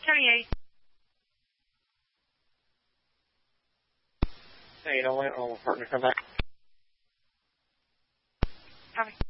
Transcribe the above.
28. Hey, you know what? I'll partner come back. Copy.